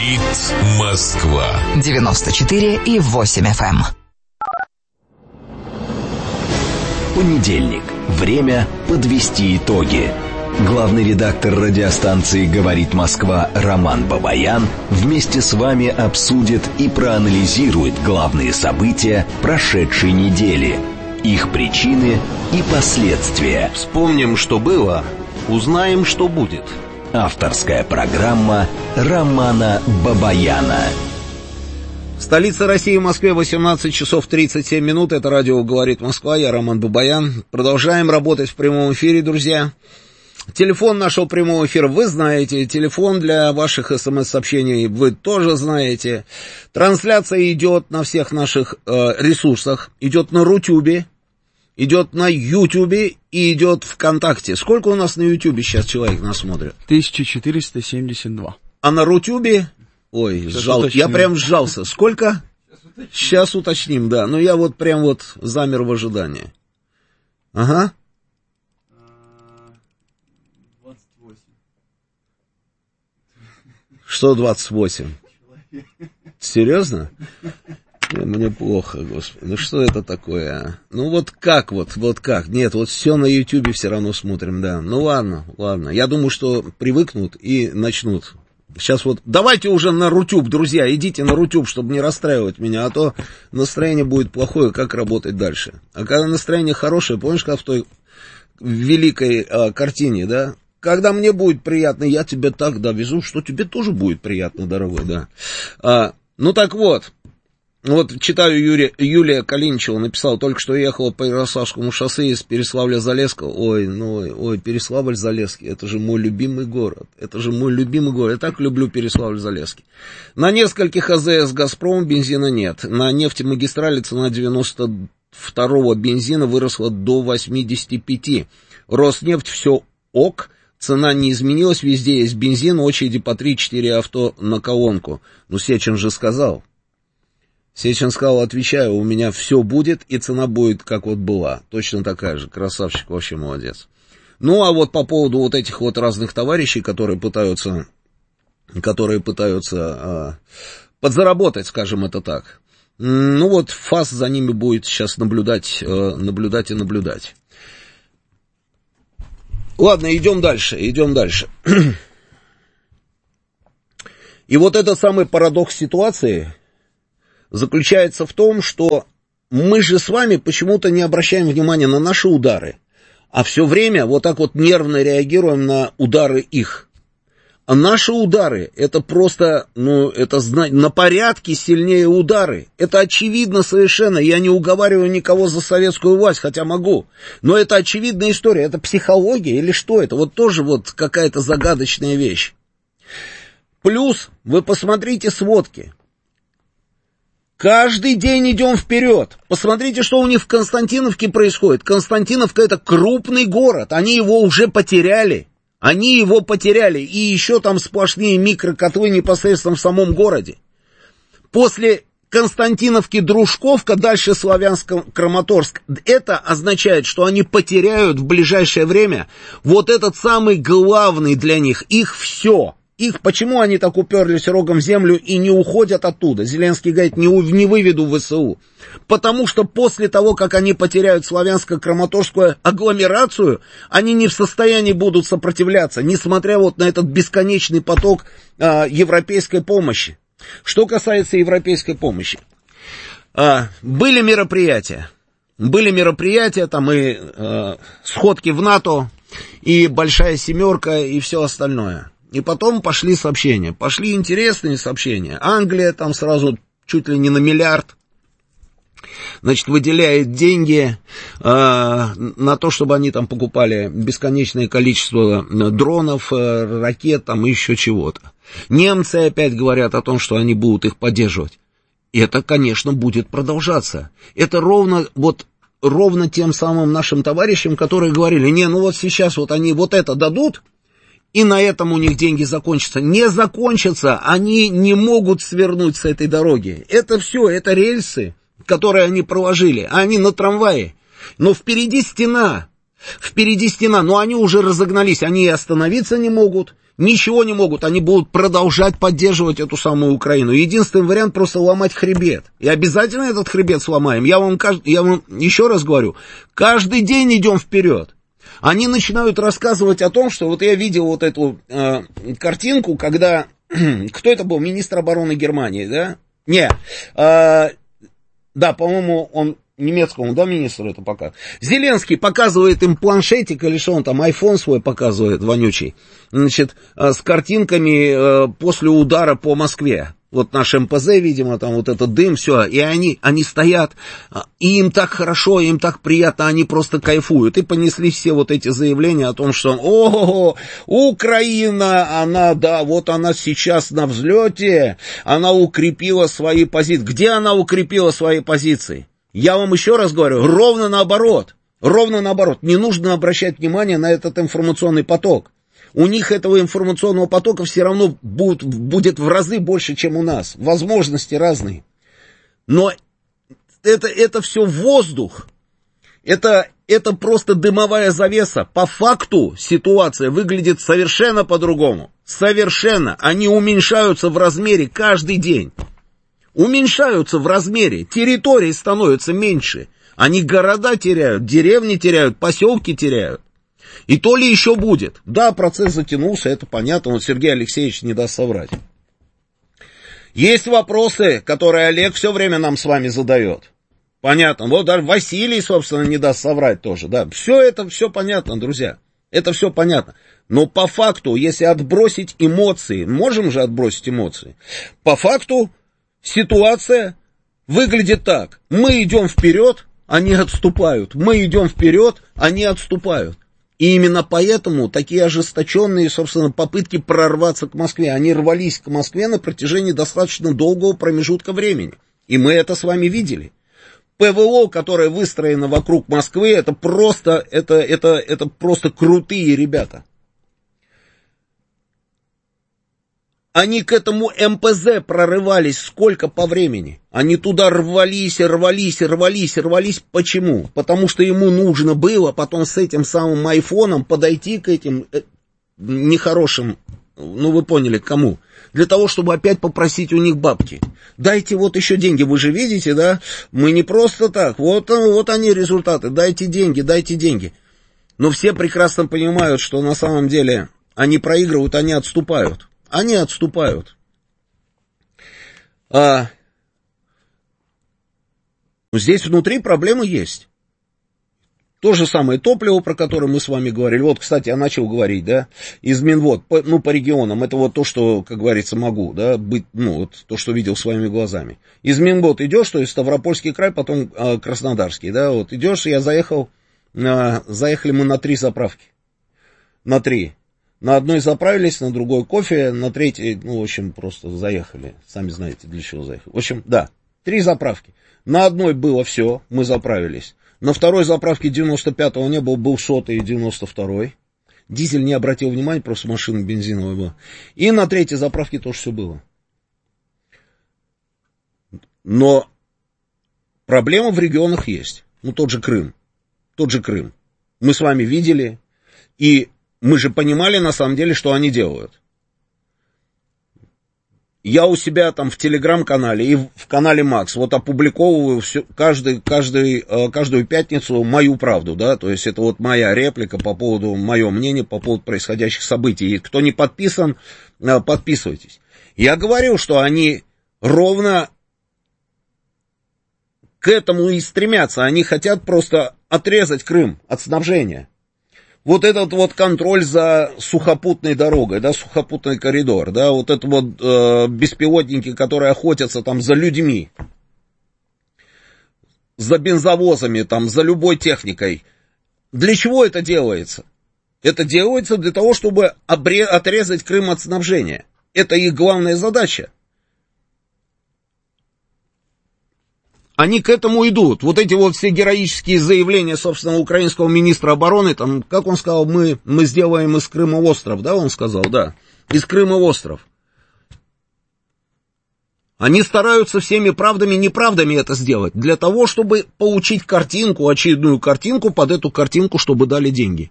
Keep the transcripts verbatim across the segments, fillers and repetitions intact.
Хит Москва. девяносто четыре и восемь эф эм. Понедельник. Время подвести итоги. Главный редактор радиостанции «Говорит Москва» Роман Бабаян вместе с вами обсудит и проанализирует главные события прошедшей недели, их причины и последствия. Вспомним, что было, узнаем, что будет. Авторская программа Романа Бабаяна. Столица России, в Москве, восемнадцать часов тридцать семь минут. Это радио «Говорит Москва». Я Роман Бабаян. Продолжаем работать в прямом эфире, друзья. Телефон нашего прямого эфира вы знаете. Телефон для ваших смс-сообщений вы тоже знаете. Трансляция идет на всех наших э, ресурсах. Идет на Рутюбе, идет на Ютубе и идет ВКонтакте. Сколько у нас на Ютубе сейчас человек нас смотрит? тысяча четыреста семьдесят два. А на Рутюбе... Ой, Сейчас сжал, уточним. я прям сжался. Сколько? Сейчас уточним, да. Но я вот прям вот замер в ожидании. Ага. двадцать восемь. Что двадцать восемь? Серьезно? Не, мне плохо, господи. Ну что это такое, а? Ну вот как вот, вот как? Нет, вот все на Ютубе все равно смотрим, да. Ну ладно, ладно. Я думаю, что привыкнут и начнут. Сейчас вот, давайте уже на Рутюб, друзья, идите на Рутюб, чтобы не расстраивать меня, а то настроение будет плохое, как работать дальше. А когда настроение хорошее, помнишь, как в той великой а, картине, да? Когда мне будет приятно, я тебе так довезу, что тебе тоже будет приятно, дорогой, да. А, ну так вот. Вот читаю, Юрия, Юлия Калиничева написала, только что ехала по Ярославскому шоссе из Переславля-Залесского. Ой, ну, ой, Переславль-Залесский, это же мой любимый город, это же мой любимый город, я так люблю Переславль-Залесский. На нескольких а зэ эс «Газпром» бензина нет, на нефтемагистрали цена девяносто второго бензина выросла до восемьдесят пять. Роснефть все ок, цена не изменилась, везде есть бензин, очереди по три-четыре авто на колонку. Ну, Сечин же сказал. Сечин сказал, отвечаю, у меня все будет, и цена будет, как вот была. Точно такая же. Красавчик, вообще молодец. Ну, а вот по поводу вот этих вот разных товарищей, которые пытаются, которые пытаются а, подзаработать, скажем это так. Ну, вот ФАС за ними будет сейчас наблюдать, а, наблюдать и наблюдать. Ладно, идем дальше, идем дальше. И вот этот самый парадокс ситуации заключается в том, что мы же с вами почему-то не обращаем внимания на наши удары, а все время вот так вот нервно реагируем на удары их. А наши удары, это просто, ну, это на порядке сильнее удары. Это очевидно совершенно, я не уговариваю никого за советскую власть, хотя могу. Но это очевидная история, это психология или что это? Вот тоже вот какая-то загадочная вещь. Плюс, вы посмотрите сводки. Каждый день идем вперед. Посмотрите, что у них в Константиновке происходит. Константиновка — это крупный город. Они его уже потеряли. Они его потеряли. И еще там сплошные микрокотлы непосредственно в самом городе. После Константиновки Дружковка, дальше Славянск-Краматорск. Это означает, что они потеряют в ближайшее время вот этот самый главный для них, их все. Их, почему они так уперлись рогом в землю и не уходят оттуда? Зеленский говорит, не, не выведу в ВСУ. Потому что после того, как они потеряют славянско-краматорскую агломерацию, они не в состоянии будут сопротивляться, несмотря вот на этот бесконечный поток а, европейской помощи. Что касается европейской помощи. А, были мероприятия. Были мероприятия, там и а, сходки в НАТО, и Большая Семерка, и все остальное. И потом пошли сообщения, пошли интересные сообщения. Англия там сразу чуть ли не на миллиард, значит, выделяет деньги э, на то, чтобы они там покупали бесконечное количество дронов, э, ракет, там и еще чего-то. Немцы опять говорят о том, что они будут их поддерживать. И это, конечно, будет продолжаться. Это ровно вот... ровно тем самым нашим товарищам, которые говорили, не, ну вот сейчас вот они вот это дадут, и на этом у них деньги закончатся. Не закончатся, они не могут свернуть с этой дороги. Это все, это рельсы, которые они проложили, а они на трамвае. Но впереди стена. Впереди стена, но они уже разогнались, они и остановиться не могут, ничего не могут, они будут продолжать поддерживать эту самую Украину. Единственный вариант просто ломать хребет. И обязательно этот хребет сломаем. Я вам, я вам еще раз говорю, каждый день идем вперед. Они начинают рассказывать о том, что вот я видел вот эту э, картинку, когда, кто это был, министр обороны Германии, да? Не, э, да, по-моему, он немецкому, да, министру это пока. Зеленский показывает им планшетик, или что он там, айфон свой показывает, вонючий, значит, с картинками после удара по Москве. Вот наш эм пэ зэ, видимо, там вот этот дым, все, и они, они стоят, и им так хорошо, им так приятно, они просто кайфуют. И понесли все вот эти заявления о том, что, о, Украина, она, да, вот она сейчас на взлете, она укрепила свои позиции. Где она укрепила свои позиции? Я вам еще раз говорю, ровно наоборот, ровно наоборот. Не нужно обращать внимание на этот информационный поток. У них этого информационного потока все равно будет, будет в разы больше, чем у нас. Возможности разные. Но это, это все воздух. Это, это просто дымовая завеса. По факту ситуация выглядит совершенно по-другому. Совершенно. Они уменьшаются в размере каждый день. Уменьшаются в размере. Территории становятся меньше. Они города теряют, деревни теряют, поселки теряют. И то ли еще будет. Да, процесс затянулся, это понятно, вот Сергей Алексеевич не даст соврать. Есть вопросы, которые Олег все время нам с вами задает. Понятно, вот даже Василий, собственно, не даст соврать тоже, да. Все это, все понятно, друзья, это все понятно. Но по факту, если отбросить эмоции, можем же отбросить эмоции, по факту ситуация выглядит так. Мы идем вперед, они отступают. Мы идем вперед, они отступают. И именно поэтому такие ожесточенные, собственно, попытки прорваться к Москве, они рвались к Москве на протяжении достаточно долгого промежутка времени. И мы это с вами видели. ПВО, которое выстроено вокруг Москвы, это просто, это, это, это просто крутые ребята. Они к этому эм пэ зэ прорывались сколько по времени? Они туда рвались, рвались, рвались, рвались. Почему? Потому что ему нужно было потом с этим самым айфоном подойти к этим нехорошим, ну вы поняли, к кому? Для того, чтобы опять попросить у них бабки. Дайте вот еще деньги, вы же видите, да? Мы не просто так, вот, вот они результаты, дайте деньги, дайте деньги. Но все прекрасно понимают, что на самом деле они проигрывают, они отступают. Они отступают. А, здесь внутри проблемы есть. То же самое топливо, про которое мы с вами говорили. Вот, кстати, я начал говорить, да, из Минвод, по, ну, по регионам. Это вот то, что, как говорится, могу, да, быть, ну, вот то, что видел своими глазами. Из Минвод идешь, то есть Ставропольский край, потом а, Краснодарский, да, вот идешь, я заехал, а, заехали мы на три заправки. На три. На одной заправились, на другой кофе, на третьей, ну, в общем, просто заехали. Сами знаете, для чего заехали. В общем, да, три заправки. На одной было все, мы заправились. На второй заправке девяносто пятого не было, был сотый и девяносто второй. Дизель не обратил внимания, просто машина бензиновая была. И на третьей заправке тоже все было. Но проблема в регионах есть. Ну, тот же Крым. Тот же Крым. Мы с вами видели, и мы же понимали, на самом деле, что они делают. Я у себя там в телеграм-канале и в канале Макс вот опубликовываю все, каждый, каждый, каждую пятницу мою правду, да, то есть это вот моя реплика по поводу, мое мнение по поводу происходящих событий. И кто не подписан, подписывайтесь. Я говорю, что они ровно к этому и стремятся. Они хотят просто отрезать Крым от снабжения. Вот этот вот контроль за сухопутной дорогой, да, сухопутный коридор, да, вот это вот э, беспилотники, которые охотятся там за людьми, за бензовозами, там, за любой техникой. Для чего это делается? Это делается для того, чтобы обре- отрезать Крым от снабжения. Это их главная задача. Они к этому идут. Вот эти вот все героические заявления, собственно, украинского министра обороны, там, как он сказал, мы, мы сделаем из Крыма остров, да, он сказал, да, из Крыма остров. Они стараются всеми правдами и неправдами это сделать, для того, чтобы получить картинку, очередную картинку, под эту картинку, чтобы дали деньги.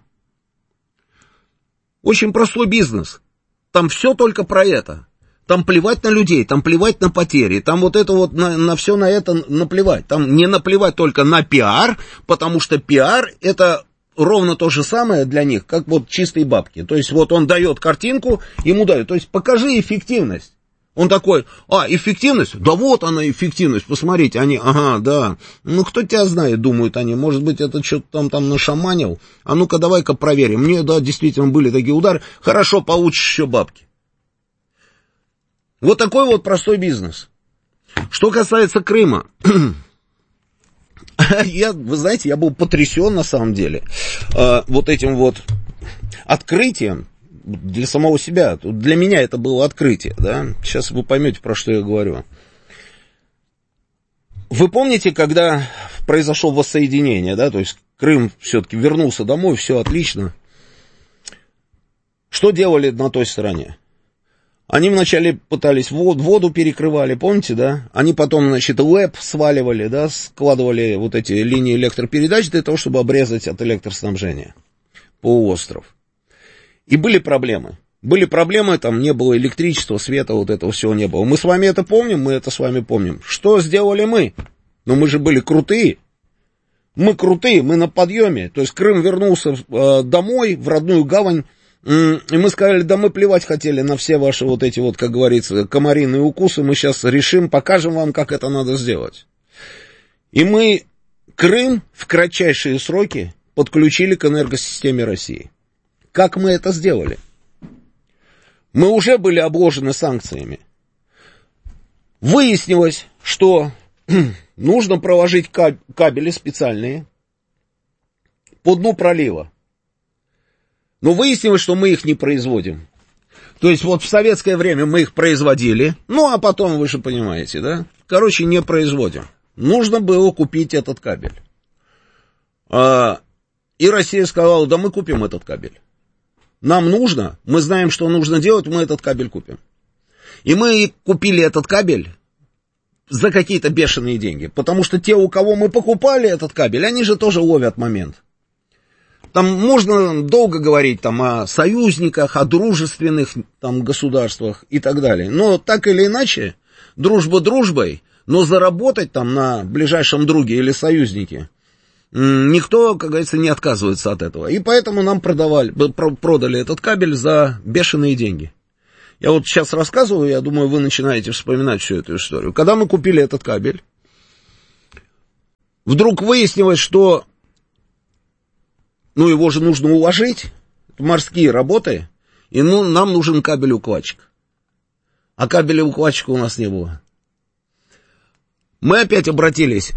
Очень простой бизнес. Там все только про это. Там плевать на людей, там плевать на потери, там вот это вот, на, на все на это наплевать. Там не наплевать только на пиар, потому что пиар это ровно то же самое для них, как вот чистые бабки. То есть вот он дает картинку, ему дают. То есть покажи эффективность. Он такой, а, эффективность? Да вот она эффективность, посмотрите, они, ага, да, ну кто тебя знает, думают они, может быть это что-то там, там нашаманил, а ну-ка давай-ка проверим, мне, да, действительно были такие удары, хорошо, получишь еще бабки. Вот такой вот простой бизнес. Что касается Крыма, я, вы знаете, я был потрясен на самом деле э, вот этим вот открытием. Для самого себя, для меня это было открытие, да, сейчас вы поймете, про что я говорю. Вы помните, когда произошло воссоединение, да, то есть Крым все-таки вернулся домой, все отлично. Что делали на той стороне? Они вначале пытались воду, воду перекрывали, помните, да? Они потом, значит, ЛЭП сваливали, да, складывали вот эти линии электропередач для того, чтобы обрезать от электроснабжения полуостров. И были проблемы. Были проблемы, там не было электричества, света, вот этого всего не было. Мы с вами это помним, мы это с вами помним. Что сделали мы? Ну, мы же были крутые. Мы крутые, мы на подъеме. То есть Крым вернулся э, домой, в родную гавань. Э, и мы сказали, да мы плевать хотели на все ваши вот эти вот, как говорится, комариные укусы. Мы сейчас решим, покажем вам, как это надо сделать. И мы Крым в кратчайшие сроки подключили к энергосистеме России. Как мы это сделали? Мы уже были обложены санкциями. Выяснилось, что нужно проложить кабели специальные по дну пролива. Но выяснилось, что мы их не производим. То есть вот в советское время мы их производили, ну а потом, вы же понимаете, да? Короче, не производим. Нужно было купить этот кабель. И Россия сказала, да мы купим этот кабель. Нам нужно, мы знаем, что нужно делать, мы этот кабель купим. И мы купили этот кабель за какие-то бешеные деньги. Потому что те, у кого мы покупали этот кабель, они же тоже ловят момент. Там можно долго говорить там, о союзниках, о дружественных там, государствах и так далее. Но так или иначе, дружба дружбой, но заработать там на ближайшем друге или союзнике никто, как говорится, не отказывается от этого. И поэтому нам продавали, продали этот кабель за бешеные деньги. Я вот сейчас рассказываю, я думаю, вы начинаете вспоминать всю эту историю. Когда мы купили этот кабель, вдруг выяснилось, что ну, его же нужно уложить, морские работы, и ну, нам нужен кабель-укладчик. А кабеля-укладчика у нас не было. Мы опять обратились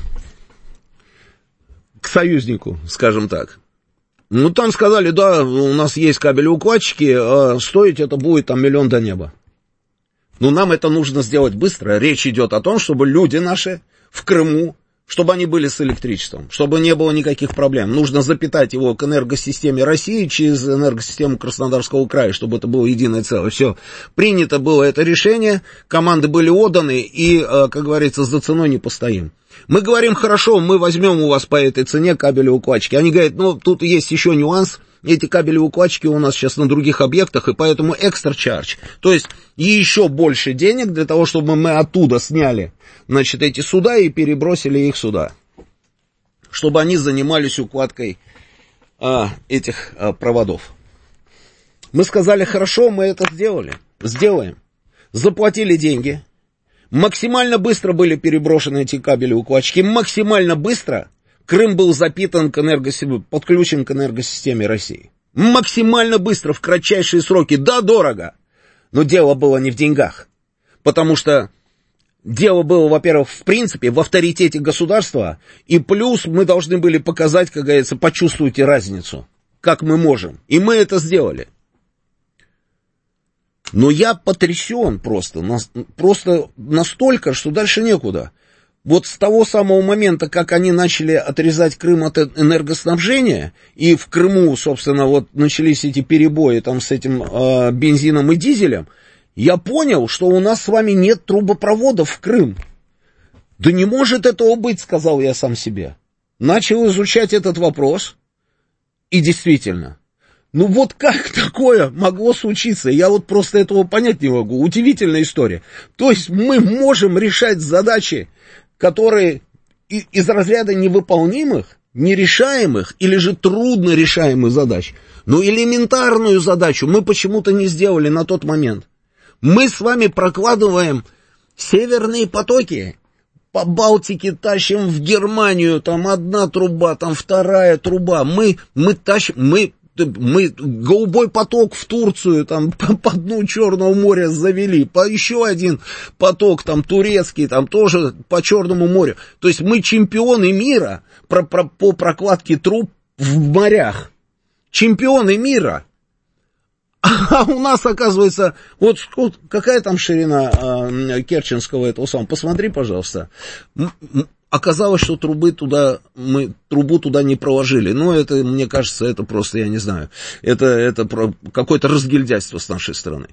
к союзнику, скажем так. Ну, там сказали, да, у нас есть кабели-укладчики, а стоить это будет там миллион до неба. Но нам это нужно сделать быстро. Речь идет о том, чтобы люди наши в Крыму, чтобы они были с электричеством, чтобы не было никаких проблем. Нужно запитать его к энергосистеме России через энергосистему Краснодарского края, чтобы это было единое целое. Все, принято было это решение, команды были отданы, и, как говорится, за ценой не постоим. Мы говорим, хорошо, мы возьмем у вас по этой цене кабели-укладчики. Они говорят, ну, тут есть еще нюанс, эти кабели-укладчики у нас сейчас на других объектах, и поэтому экстра чардж. То есть, еще больше денег для того, чтобы мы оттуда сняли, значит, эти суда и перебросили их сюда. Чтобы они занимались укладкой а, этих а, проводов. Мы сказали, хорошо, мы это сделали, сделаем. Заплатили деньги. Максимально быстро были переброшены эти кабели-укладчики, максимально быстро Крым был запитан к энергосистеме, подключен к энергосистеме России. Максимально быстро, в кратчайшие сроки, да, дорого, но дело было не в деньгах, потому что дело было, во-первых, в принципе, в авторитете государства, и плюс мы должны были показать, как говорится, почувствуйте разницу, как мы можем, и мы это сделали. Но я потрясен просто, просто настолько, что дальше некуда. Вот с того самого момента, как они начали отрезать Крым от энергоснабжения, и в Крыму, собственно, вот начались эти перебои там с этим э, бензином и дизелем, Я понял, что у нас с вами нет трубопроводов в Крым. Да не может этого быть, сказал я сам себе. Начал изучать этот вопрос, и действительно, ну вот как такое могло случиться? Я вот просто этого понять не могу. Удивительная история. То есть мы можем решать задачи, которые из разряда невыполнимых, нерешаемых или же трудно решаемых задач. Но элементарную задачу мы почему-то не сделали на тот момент. Мы с вами прокладываем северные потоки. По Балтике тащим в Германию, там одна труба, там вторая труба. Мы, мы тащим, мы, мы голубой поток в Турцию, там по, по дну Черного моря завели, по еще один поток, там турецкий, там тоже по Черному морю. То есть мы чемпионы мира про, про, по прокладке труб в морях. Чемпионы мира. А у нас, оказывается, вот какая там ширина э, Керченского этого самого, посмотри, пожалуйста. Оказалось, что трубы туда, мы трубу туда не проложили. Но это, мне кажется, это просто, я не знаю, это, это какое-то разгильдяйство с нашей стороны.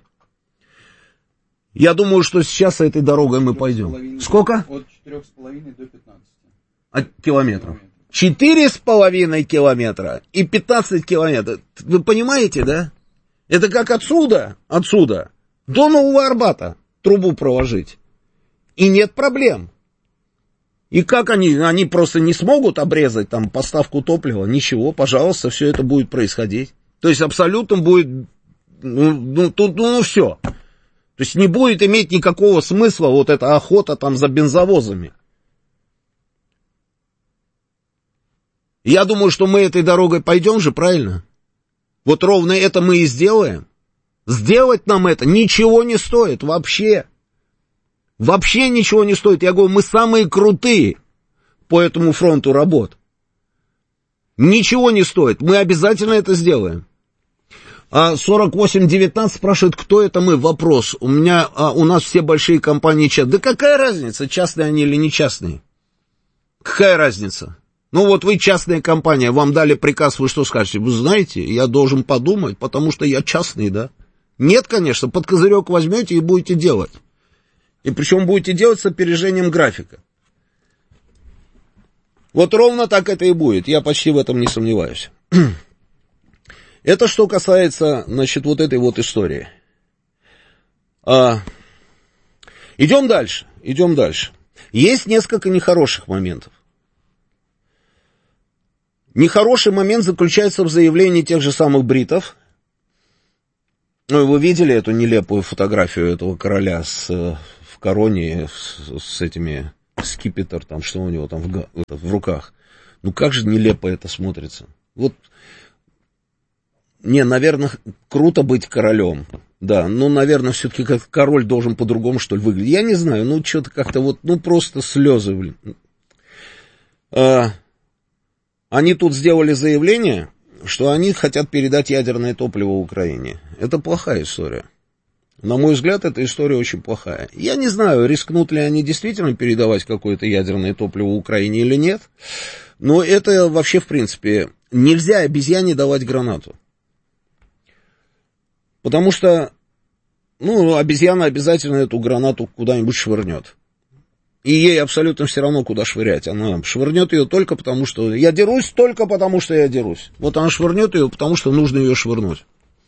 Я думаю, что сейчас этой дорогой мы пойдем. Сколько? От четырёх с половиной до пятнадцати. От километров. Четыре с половиной километра и пятнадцать километров. Вы понимаете, да? Это как отсюда, отсюда, до Нового Арбата трубу проложить. И нет проблем. И как они, они просто не смогут обрезать там поставку топлива? Ничего, пожалуйста, все это будет происходить. То есть абсолютно будет, ну, ну, тут, ну, ну все. То есть не будет иметь никакого смысла вот эта охота там за бензовозами. Я думаю, что мы этой дорогой пойдем же, правильно? Вот ровно это мы и сделаем. Сделать нам это ничего не стоит вообще. Вообще ничего не стоит. Я говорю, мы самые крутые по этому фронту работ. Ничего не стоит. Мы обязательно это сделаем. А сорок восемь девятнадцать спрашивает, кто это мы? Вопрос. У меня, а, у нас все большие компании частные. Да какая разница, частные они или не частные? Какая разница? Ну вот вы частная компания, вам дали приказ, вы что скажете? Вы знаете, я должен подумать, потому что я частный, да? Нет, конечно, под козырек возьмете и будете делать. И причем будете делать с опережением графика. Вот ровно так это и будет, я почти в этом не сомневаюсь. Это что касается, значит, вот этой вот истории. А, идем дальше, идем дальше. Есть несколько нехороших моментов. Нехороший момент заключается в заявлении тех же самых бритов. Ну, вы видели эту нелепую фотографию этого короля с, в короне с, с этими скипетр, там, что у него там в, в руках. Ну, как же нелепо это смотрится. Вот, не, наверное, круто быть королем. Да, ну, наверное, все-таки как король должен по-другому, что ли, выглядеть. Я не знаю, ну, что-то как-то вот, ну, просто слезы, блин. А, Они тут сделали заявление, что они хотят передать ядерное топливо Украине. Это плохая история. На мой взгляд, эта история очень плохая. Я не знаю, рискнут ли они действительно передавать какое-то ядерное топливо Украине или нет. Но это вообще, в принципе, нельзя обезьяне давать гранату. Потому что, ну, обезьяна обязательно эту гранату куда-нибудь швырнет. И ей абсолютно все равно, куда швырять. Она швырнет ее только потому, что... Я дерусь только потому, что я дерусь. Вот она швырнет ее, потому что нужно ее швырнуть.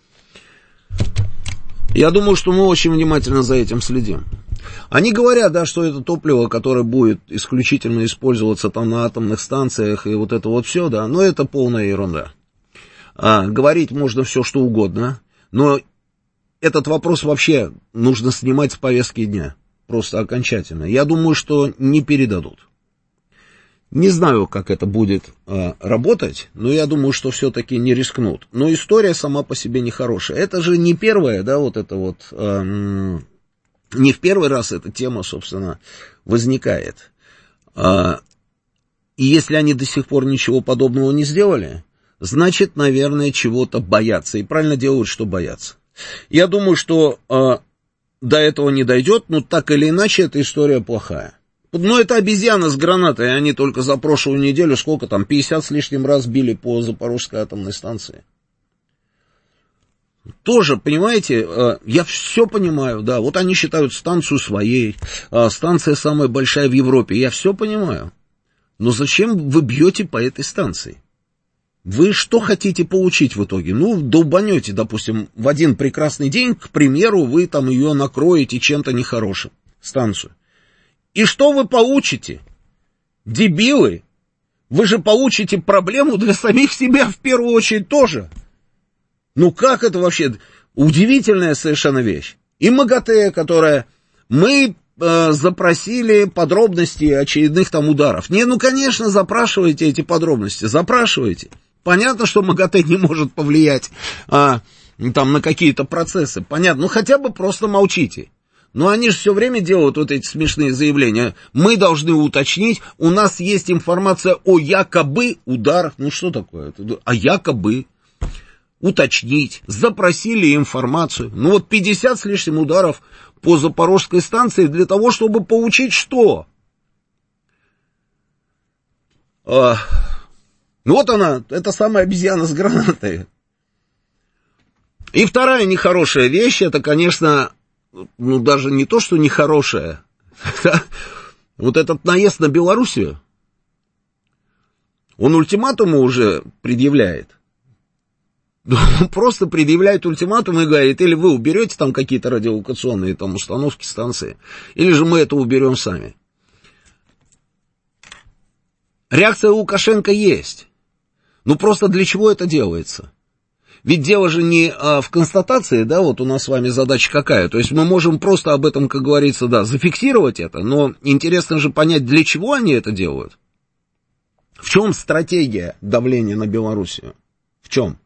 Я думаю, что мы очень внимательно за этим следим. Они говорят, да, что это топливо, которое будет исключительно использоваться там на атомных станциях, и вот это вот все, да, но это полная ерунда. А, говорить можно все, что угодно, но этот вопрос вообще нужно снимать с повестки дня. Просто окончательно. Я думаю, что не передадут. Не знаю, как это будет э, работать, но я думаю, что все-таки не рискнут. Но история сама по себе нехорошая. Это же не первая, да, вот это вот... Э, не в первый раз эта тема, собственно, возникает. Э, и если они до сих пор ничего подобного не сделали, значит, наверное, чего-то боятся. И правильно делают, что боятся. Я думаю, что... Э, до этого не дойдет, но так или иначе эта история плохая. Ну, это обезьяна с гранатой, они только за прошлую неделю, сколько там, пятьдесят с лишним раз били по Запорожской атомной станции. Тоже, понимаете, я все понимаю, да, вот они считают станцию своей, станция самая большая в Европе, я все понимаю. Но зачем вы бьете по этой станции? Вы что хотите получить в итоге? Ну, долбанете, допустим, в один прекрасный день, к примеру, вы там ее накроете чем-то нехорошим, станцию. И что вы получите? Дебилы! Вы же получите проблему для самих себя в первую очередь тоже. Ну как это вообще? Удивительная совершенно вещь. И МАГАТЭ, которая... Мы э, запросили подробности очередных там ударов. Не, ну конечно, запрашивайте эти подробности, запрашивайте. Понятно, что МАГАТЭ не может повлиять а, там, на какие-то процессы. Понятно, ну хотя бы просто молчите. Но они же все время делают вот эти смешные заявления. Мы должны уточнить, у нас есть информация о якобы ударах. Ну что такое? А якобы уточнить. Запросили информацию. Ну вот пятьдесят с лишним ударов по Запорожской станции для того, чтобы получить что? А, ну вот она, эта самая обезьяна с гранатой. И вторая нехорошая вещь, это, конечно... Ну, даже не то, что нехорошее. Вот этот наезд на Белоруссию, он ультиматумы уже предъявляет. Он просто предъявляет ультиматум и говорит, или вы уберете там какие-то радиолокационные там установки, станции, или же мы это уберем сами. Реакция Лукашенко есть. Ну, просто для чего это делается? Ведь дело же не а, в констатации, да, вот у нас с вами задача какая. То есть мы можем просто об этом, как говорится, да, зафиксировать это, но интересно же понять, для чего они это делают. В чем стратегия давления на Белоруссию? В чем?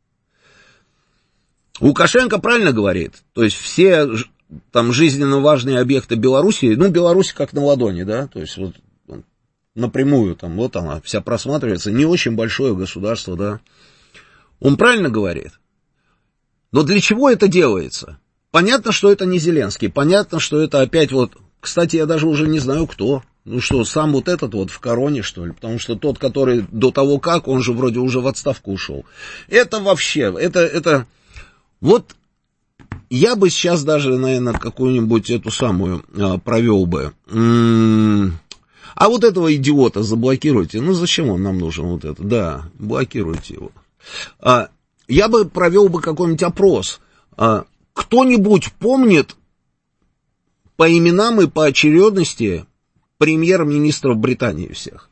Лукашенко правильно говорит. То есть все там жизненно важные объекты Белоруссии, ну, Беларусь как на ладони, да, то есть вот напрямую там, вот она вся просматривается, не очень большое государство, да. Он правильно говорит. Но для чего это делается? Понятно, что это не Зеленский. Понятно, что это опять вот... Кстати, я даже уже не знаю, кто. Ну что, сам вот этот вот в короне, что ли? Потому что тот, который до того как, он же вроде уже в отставку ушел. Это вообще... Это... это вот я бы сейчас даже, наверное, какую-нибудь эту самую а, провел бы. М-м- а вот этого идиота заблокируйте. Ну зачем он нам нужен вот это? Да, блокируйте его. А, я бы провел бы какой-нибудь опрос. А, кто-нибудь помнит по именам и по очередности премьер-министров Британии всех?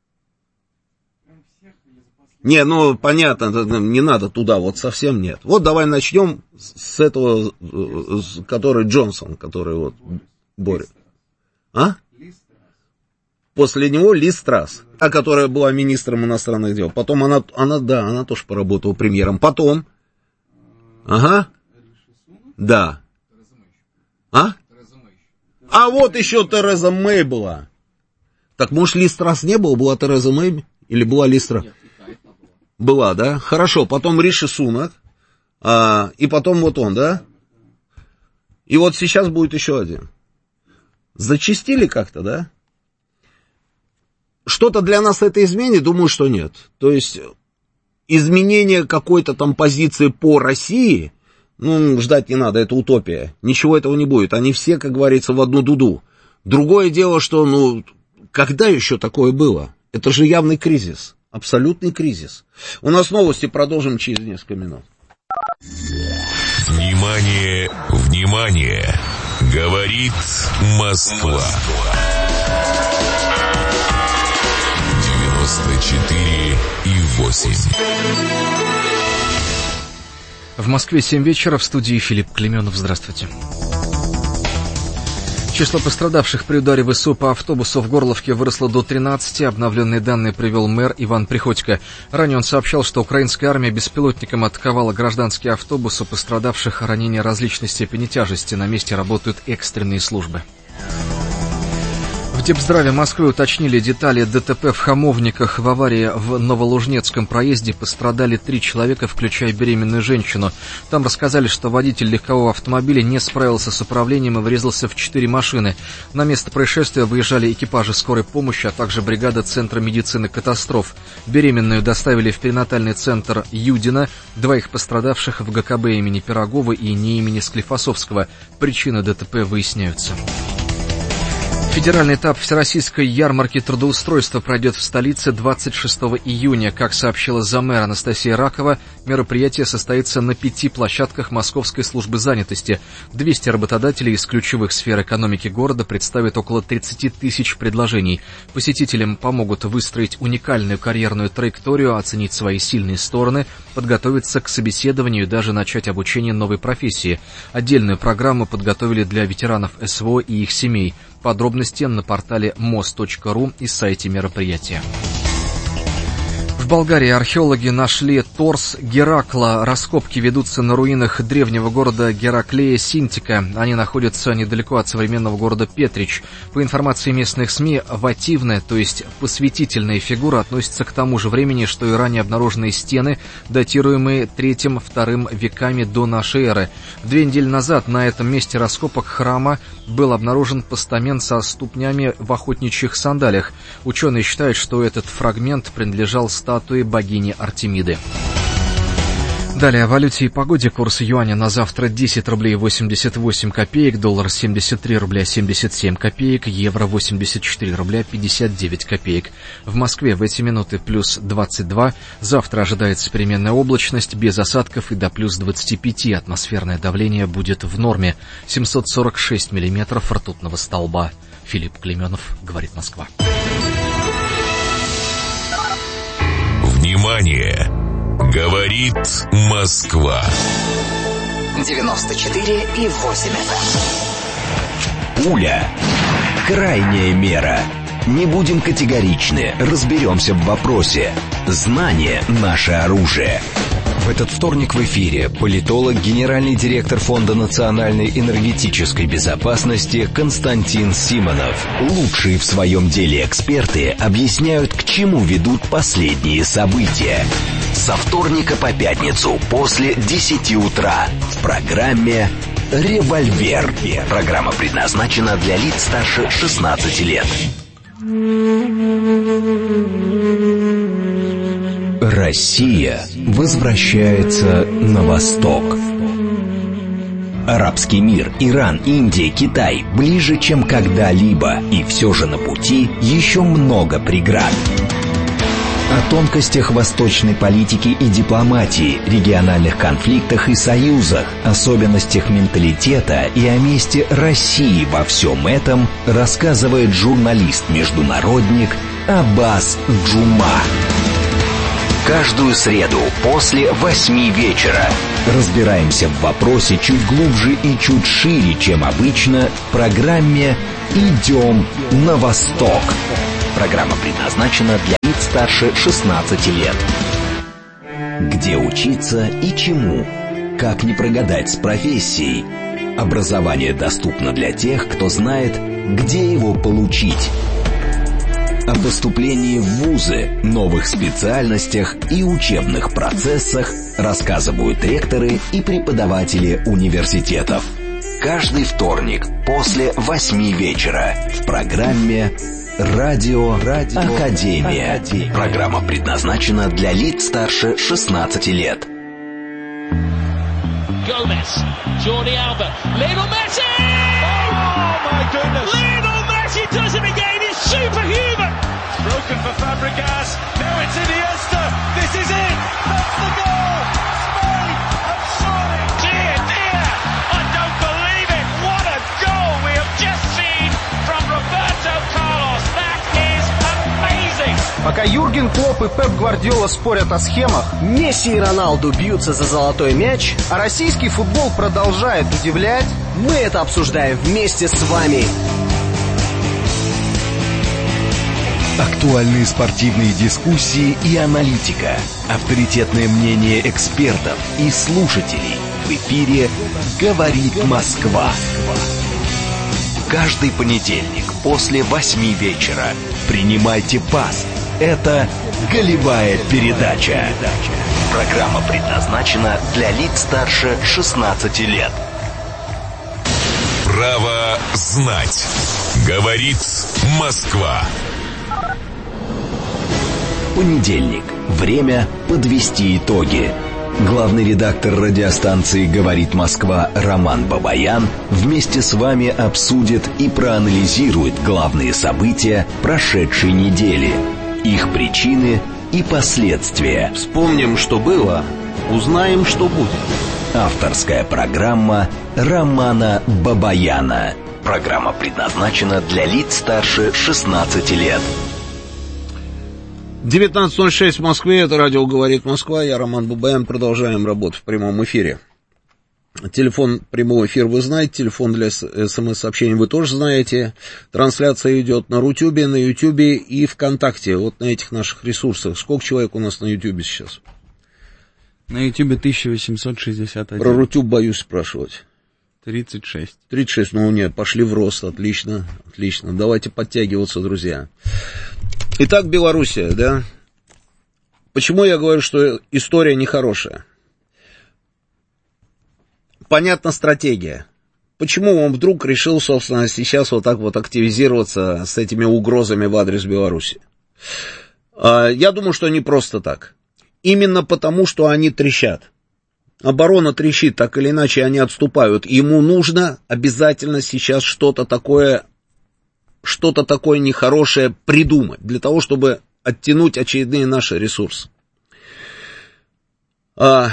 Не, ну понятно, не надо туда, вот совсем нет. Вот давай начнем с этого, с, который Джонсон, который вот борет. А? После него Лиз Трасс, та, которая была министром иностранных дел. Потом она, она, да, она тоже поработала премьером. Потом, ага, да. А? А вот еще Тереза Мэй была. Так, может, Лиз Трасс не было, была Тереза Мэй? Или была Лиз Трасс? Была, да? Хорошо, потом Риши Сунак, а, и потом вот он, да? И вот сейчас будет еще один. Зачастили как-то, да? Что-то для нас это изменит? Думаю, что нет. То есть, изменение какой-то там позиции по России, ну, ждать не надо, это утопия. Ничего этого не будет. Они все, как говорится, в одну дуду. Другое дело, что, ну, когда еще такое было? Это же явный кризис. Абсолютный кризис. У нас новости, продолжим через несколько минут. Внимание, внимание! Говорит Москва. девяносто четыре и восемь. В Москве семь вечера, в студии Филипп Клеменов. Здравствуйте. Число пострадавших при ударе ВСУ по автобусу в Горловке выросло до тринадцати. Обновленные данные привел мэр Иван Приходько. Ранее он сообщал, что украинская армия беспилотником атаковала гражданский автобус. У пострадавших ранения различной степени тяжести. На месте работают экстренные службы. В Степздраве Москвы уточнили детали ДТП в Хамовниках. В аварии в Новолужнецком проезде пострадали три человека, включая беременную женщину. Там рассказали, что водитель легкового автомобиля не справился с управлением и врезался в четыре машины. На место происшествия выезжали экипажи скорой помощи, а также бригада Центра медицины катастроф. Беременную доставили в перинатальный центр Юдина. Двоих пострадавших в ГКБ имени Пирогова и не имени Склифосовского. Причины ДТП выясняются. Федеральный этап Всероссийской ярмарки трудоустройства пройдет в столице двадцать шестого июня. Как сообщила заммэра Анастасия Ракова, мероприятие состоится на пяти площадках Московской службы занятости. двести работодателей из ключевых сфер экономики города представят около тридцать тысяч предложений. Посетителям помогут выстроить уникальную карьерную траекторию, оценить свои сильные стороны, подготовиться к собеседованию и даже начать обучение новой профессии. Отдельную программу подготовили для ветеранов СВО и их семей. Подробности на портале мост точка ру и сайте мероприятия. В Болгарии археологи нашли торс Геракла. Раскопки ведутся на руинах древнего города Гераклея Синтика. Они находятся недалеко от современного города Петрич. По информации местных СМИ, вативная, то есть посвятительная фигура, относится к тому же времени, что и ранее обнаруженные стены, датируемые третьим-вторым веками до нашей эры. Две недели назад на этом месте раскопок храма был обнаружен постамент со ступнями в охотничьих сандалиях. Ученые считают, что этот фрагмент принадлежал статуе богини Артемиды. Далее о валюте и погоде. Курс юаня на завтра десять рублей восемьдесят восемь копеек, доллар семьдесят три рубля семьдесят семь копеек, евро восемьдесят четыре рубля пятьдесят девять копеек. В Москве в эти минуты плюс двадцать два. Завтра ожидается переменная облачность, без осадков и до плюс двадцати пяти. Атмосферное давление будет в норме. семьсот сорок шесть миллиметров ртутного столба. Филипп Клейменов, говорит Москва. Внимание! Говорит Москва. девяносто четыре и восемь эф эм. Пуля. Крайняя мера. Не будем категоричны, разберемся в вопросе. Знание – наше оружие. В этот вторник в эфире политолог, генеральный директор Фонда национальной энергетической безопасности Константин Симонов. Лучшие в своем деле эксперты объясняют, к чему ведут последние события. Со вторника по пятницу после десяти утра в программе «Револьвер». Программа предназначена для лиц старше шестнадцати лет. Россия возвращается на восток. Арабский мир, Иран, Индия, Китай ближе, чем когда-либо, и все же на пути еще много преград. О тонкостях восточной политики и дипломатии, региональных конфликтах и союзах, особенностях менталитета и о месте России во всем этом рассказывает журналист-международник Аббас Джума. Каждую среду после восьми вечера разбираемся в вопросе чуть глубже и чуть шире, чем обычно, в программе «Идем на восток». Программа предназначена для лиц старше шестнадцати лет. Где учиться и чему? Как не прогадать с профессией? Образование доступно для тех, кто знает, где его получить. О поступлении в вузы, новых специальностях и учебных процессах рассказывают ректоры и преподаватели университетов. Каждый вторник после восьми вечера в программе «Радио, Радио Академия». Академия. Программа предназначена для лиц старше шестнадцати лет. Gomez, Jordi Alba, Lionel Messi! Oh my goodness! Lionel Messi does it again! He's superhuman! Broken for Fabregas. Now it's Iniesta. This is it. That's the goal. Spain have surely. Dear, dear, I don't believe it. What a goal we have just seen from Roberto Carlos. That is amazing. Пока Юрген Клопп и Пеп Гвардиола спорят о схемах, Месси и Роналду бьются за золотой мяч, а российский футбол продолжает удивлять, мы это обсуждаем вместе с вами. Актуальные спортивные дискуссии и аналитика. Авторитетное мнение экспертов и слушателей. В эфире «Говорит Москва». Каждый понедельник после восьми вечера. Принимайте пас. Это «Голевая передача». Программа предназначена для лиц старше шестнадцати лет. Право знать. Говорит Москва. Понедельник. Время подвести итоги. Главный редактор радиостанции «Говорит Москва» Роман Бабаян вместе с вами обсудит и проанализирует главные события прошедшей недели, их причины и последствия. Вспомним, что было, узнаем, что будет. Авторская программа Романа Бабаяна. Программа предназначена для лиц старше шестнадцати лет. девятнадцать ноль шесть в Москве, это радио «Говорит Москва», я Роман Бабаян, продолжаем работу в прямом эфире. Телефон прямого эфира вы знаете, телефон для смс-сообщений вы тоже знаете. Трансляция идет на Рутюбе, на Ютубе и ВКонтакте, вот на этих наших ресурсах. Сколько человек у нас на Ютубе сейчас? На Ютубе тысяча восемьсот шестьдесят один. Про Рутюб боюсь спрашивать. тридцать шесть. тридцать шесть, ну нет, пошли в рост, отлично, отлично. Давайте подтягиваться, друзья. Итак, Белоруссия, да? Почему я говорю, что история нехорошая? Понятна стратегия. Почему он вдруг решил, собственно, сейчас вот так вот активизироваться с этими угрозами в адрес Беларуси? Я думаю, что не просто так. Именно потому, что они трещат. Оборона трещит, так или иначе они отступают. Ему нужно обязательно сейчас что-то такое, что-то такое нехорошее придумать, для того, чтобы оттянуть очередные наши ресурсы. А,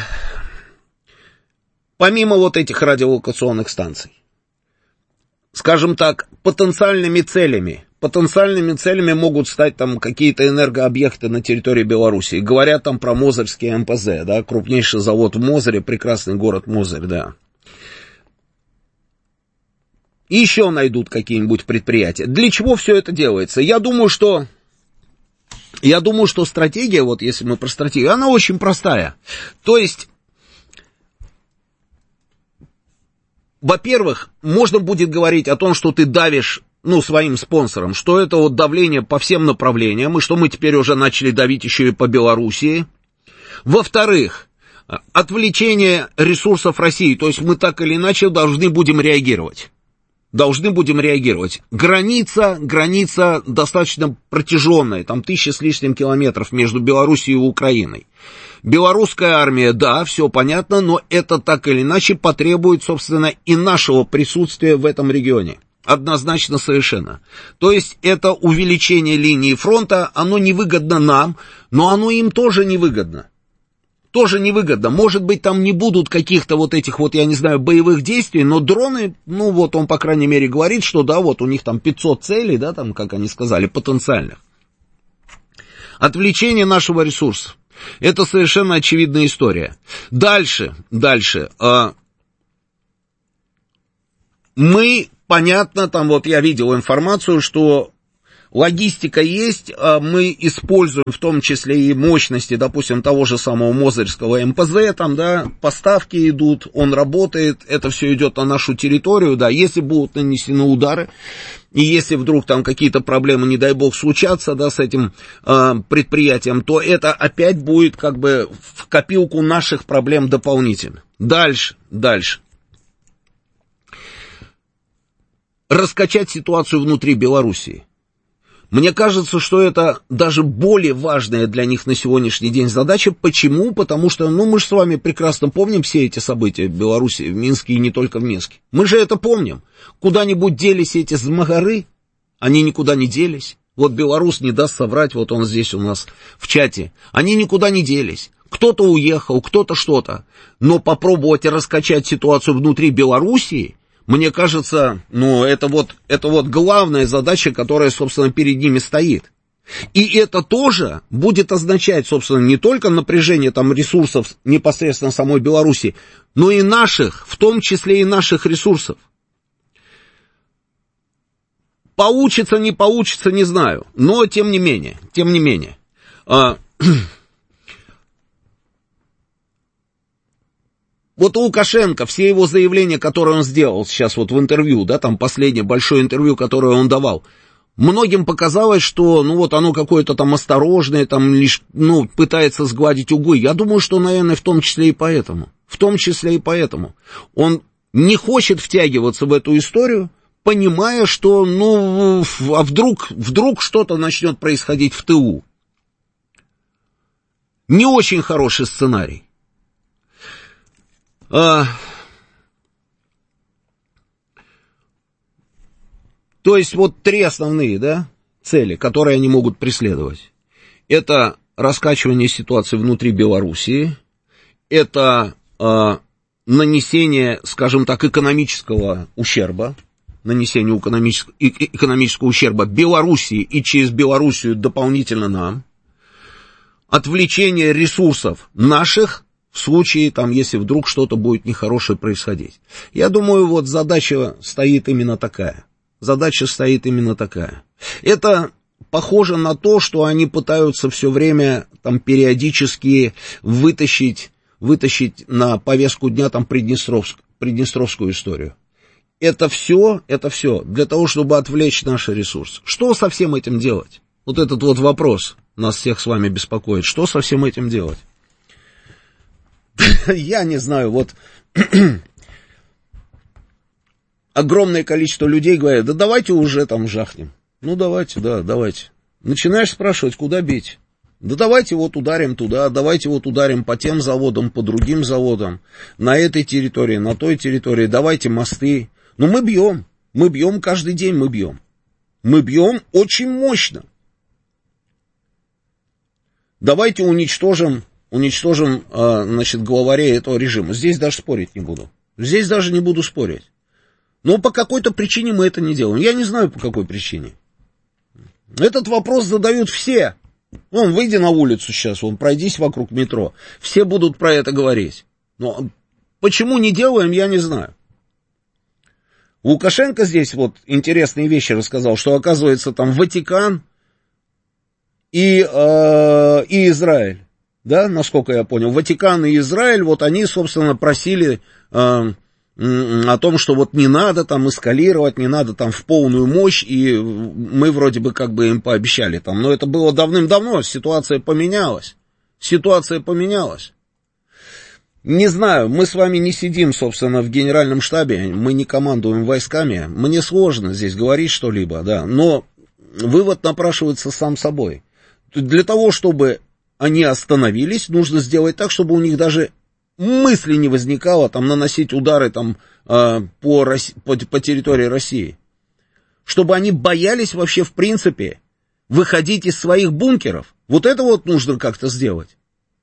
помимо вот этих радиолокационных станций, скажем так, потенциальными целями, потенциальными целями могут стать там какие-то энергообъекты на территории Беларуси. Говорят там про Мозырский эм пэ зэ, да, крупнейший завод в Мозыре, прекрасный город Мозырь, да. И еще найдут какие-нибудь предприятия. Для чего все это делается? Я думаю, что, я думаю, что стратегия, вот если мы про стратегию, она очень простая. То есть, во-первых, можно будет говорить о том, что ты давишь, ну, своим спонсорам, что это вот давление по всем направлениям, и что мы теперь уже начали давить еще и по Белоруссии. Во-вторых, отвлечение ресурсов России, то есть мы так или иначе должны будем реагировать. Должны будем реагировать. Граница, граница достаточно протяженная, там тысяча с лишним километров между Белоруссией и Украиной. Белорусская армия, да, все понятно, но это так или иначе потребует, собственно, и нашего присутствия в этом регионе. Однозначно совершенно. То есть это увеличение линии фронта, оно невыгодно нам, но оно им тоже невыгодно. Тоже невыгодно. Может быть, там не будут каких-то вот этих вот, я не знаю, боевых действий, но дроны, ну вот он, по крайней мере, говорит, что да, вот у них там пятьсот целей, да, там, как они сказали, потенциальных. Отвлечение нашего ресурса. Это совершенно очевидная история. Дальше, дальше. Э, мы, понятно, там вот я видел информацию, что логистика есть, мы используем в том числе и мощности, допустим, того же самого Мозырского эм пэ зэ, там, да, поставки идут, он работает, это все идет на нашу территорию, да, если будут нанесены удары, и если вдруг там какие-то проблемы, не дай бог, случатся, да, с этим э, предприятием, то это опять будет как бы в копилку наших проблем дополнительно. Дальше, дальше. Раскачать ситуацию внутри Белоруссии. Мне кажется, что это даже более важная для них на сегодняшний день задача. Почему? Потому что, ну, мы же с вами прекрасно помним все эти события в Беларуси, в Минске и не только в Минске. Мы же это помним. Куда-нибудь делись эти змагары? Они никуда не делись. Вот белорус не даст соврать, вот он здесь у нас в чате. Они никуда не делись. Кто-то уехал, кто-то что-то. Но попробовать раскачать ситуацию внутри Белоруссии, мне кажется, ну, это вот, это вот главная задача, которая, собственно, перед ними стоит. И это тоже будет означать, собственно, не только напряжение там ресурсов непосредственно самой Беларуси, но и наших, в том числе и наших ресурсов. Получится, не получится, не знаю, но тем не менее, тем не менее. Вот у Лукашенко все его заявления, которые он сделал сейчас вот в интервью, да, там последнее большое интервью, которое он давал, Многим показалось, что, ну, вот оно какое-то там осторожное, там лишь, ну, пытается сгладить углы. Я думаю, что, наверное, в том числе и поэтому. В том числе и поэтому. Он не хочет втягиваться в эту историю, понимая, что, ну, а вдруг, вдруг что-то начнет происходить в тылу. Не очень хороший сценарий. А... То есть вот три основные, да, цели, которые они могут преследовать. Это раскачивание ситуации внутри Белоруссии, это э, нанесение, скажем так, экономического ущерба, нанесение экономического, экономического ущерба Белоруссии и через Белоруссию дополнительно нам, отвлечение ресурсов наших в случае, там, если вдруг что-то будет нехорошее происходить. Я думаю, вот задача стоит именно такая. Задача стоит именно такая. Это похоже на то, что они пытаются все время там периодически вытащить, вытащить на повестку дня там Приднестровск, Приднестровскую историю. Это все, это все для того, чтобы отвлечь наши ресурсы. Что со всем этим делать? Вот этот вот вопрос нас всех с вами беспокоит. Что со всем этим делать? Я не знаю, вот... Огромное количество людей говорят, да давайте уже там жахнем. Ну давайте, да, давайте. Начинаешь спрашивать, куда бить? Да давайте вот ударим туда, давайте вот ударим по тем заводам, по другим заводам, на этой территории, на той территории, давайте мосты. Но мы бьем, мы бьем каждый день, мы бьем. Мы бьем очень мощно. Давайте уничтожим, уничтожим, значит, главарей этого режима. Здесь даже спорить не буду. Здесь даже не буду спорить. Но по какой-то причине мы это не делаем. Я не знаю, по какой причине. Этот вопрос задают все. Вон, выйди на улицу сейчас, вон, пройдись вокруг метро. Все будут про это говорить. Но почему не делаем, я не знаю. Лукашенко здесь вот интересные вещи рассказал, что, оказывается, там Ватикан и, э, и Израиль, да, насколько я понял, Ватикан и Израиль, вот они, собственно, просили... Э, о том, что вот не надо там эскалировать, не надо там в полную мощь, и мы вроде бы как бы им пообещали там, но это было давным-давно, ситуация поменялась, ситуация поменялась. Не знаю, мы с вами не сидим, собственно, в генеральном штабе, мы не командуем войсками, мне сложно здесь говорить что-либо, да, но вывод напрашивается сам собой. Для того, чтобы они остановились, нужно сделать так, чтобы у них даже мысли не возникало там наносить удары там э, по, Росси- по, по территории России. Чтобы они боялись вообще в принципе выходить из своих бункеров. Вот это вот нужно как-то сделать.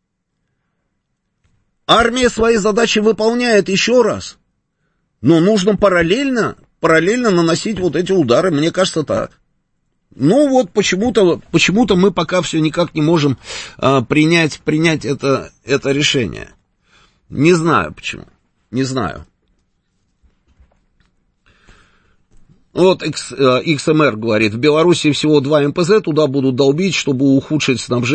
Армия свои задачи выполняет еще раз. Но нужно параллельно, параллельно наносить вот эти удары, мне кажется, так. Ну вот почему-то, почему-то мы пока все никак не можем э, принять, принять это, это решение. Не знаю почему, не знаю. Вот икс эм эр говорит, в Беларуси всего два эм пэ зэ, туда будут долбить, чтобы ухудшить снабжение.